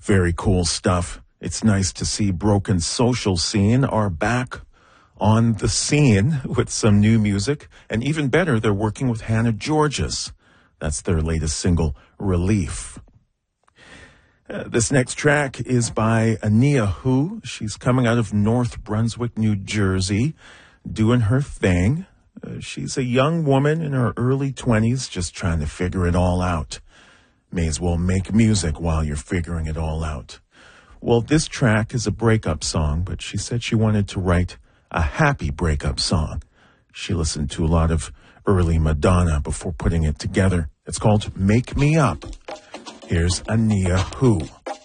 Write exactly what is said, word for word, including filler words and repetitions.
Very cool stuff. It's nice to see Broken Social Scene are back on the scene with some new music. And even better, they're working with Hannah Georges. That's their latest single, Relief. Uh, this next track is by Ania Hu. She's coming out of North Brunswick, New Jersey, doing her thing. Uh, she's a young woman in her early twenties, just trying to figure it all out. May as well make music while you're figuring it all out. Well, this track is a breakup song, but she said she wanted to write a happy breakup song. She listened to a lot of early Madonna before putting it together. It's called Make Me Up. Here's Ania Hu.